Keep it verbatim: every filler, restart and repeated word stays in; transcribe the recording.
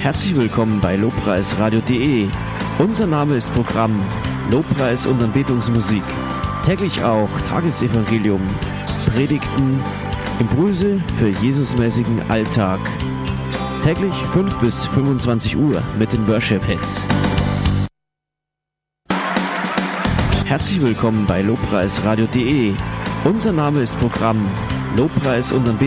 Herzlich willkommen bei lobpreisradio punkt de. Unser Name ist Programm Lobpreis und Anbetungsmusik. Täglich auch Tagesevangelium, Predigten, Impulse für Jesusmäßigen Alltag. Täglich fünf bis fünfundzwanzig Uhr mit den Worship Hits. Herzlich willkommen bei lobpreisradio punkt de. Unser Name ist Programm Lobpreis und Anbetungsmusik.